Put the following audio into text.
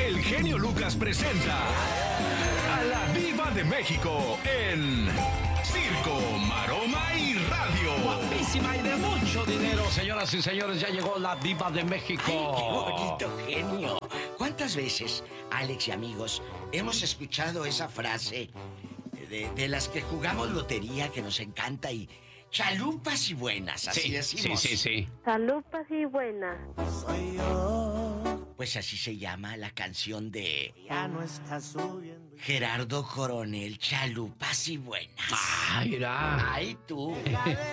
el genio Lucas presenta a la Diva de México en Circo, Maroma y Radio. Guapísima y de mucho dinero, señoras y señores, ya llegó la Diva de México. ¡Ay, qué bonito, genio! ¿Cuántas veces, Alex y amigos, hemos escuchado esa frase de las que jugamos lotería que nos encanta y chalupas y buenas, así decimos? Sí. Chalupas y buenas. Soy yo. Pues así se llama la canción de Ya no está subiendo. Gerardo Coronel, Chalupas y buenas. Ah, mira. ¡Ay, tú!